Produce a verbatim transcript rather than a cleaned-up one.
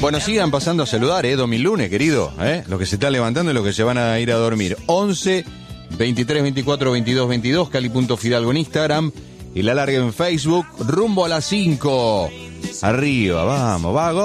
Bueno, sigan pasando a saludar, ¿eh? Domi Lunes, querido, ¿eh? Los que se están levantando y los que se van a ir a dormir. once, veintitrés, veinticuatro, veintidós, veintidós, Cali.Fidalgo en Instagram y La Larga en Facebook, rumbo a las cinco. Arriba, vamos, vago.